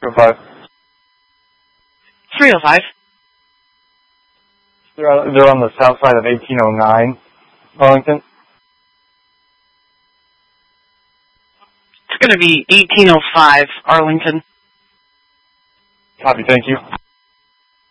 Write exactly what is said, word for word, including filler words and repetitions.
oh five. three oh five. They're, on- they're on the south side of eighteen oh nine, Arlington. It's going to be eighteen oh five, Arlington. Copy, thank you.